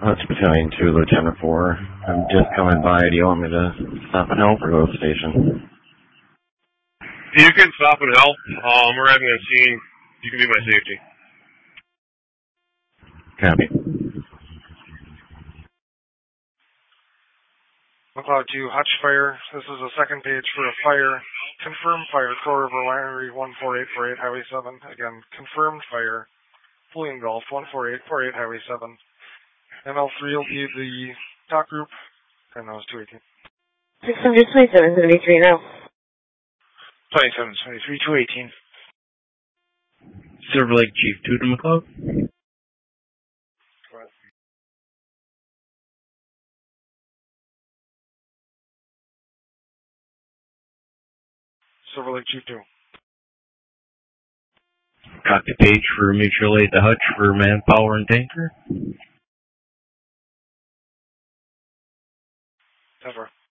That's Battalion 2, Lieutenant 4. I'm just coming by. Do you want me to stop and help or go to the station? You can stop and help. We're having a scene. You can be my safety. Copy. McLeod 2, Hutch fire. This is a second page for a fire. Confirmed fire, Crow River Winery 14848 Highway 7. Again, confirmed fire. Fully engulfed, 14848 Highway 7. ML3 will be the top group. And that was 218. 627, 73 now. 2773, 218. Silver Lake Chief 2 to McLeod. Silver Lake Chief 2. Copy page for mutual aid to Hutch for manpower and tanker. Denver.